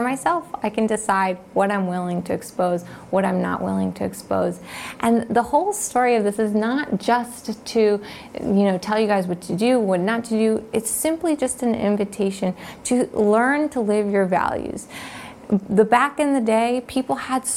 myself. I can decide what I'm willing to expose, what I'm not willing to expose. And the whole story of this is not just to, tell you guys what to do, what not to do. It's simply just an invitation to learn to live your values. Back in the day, people had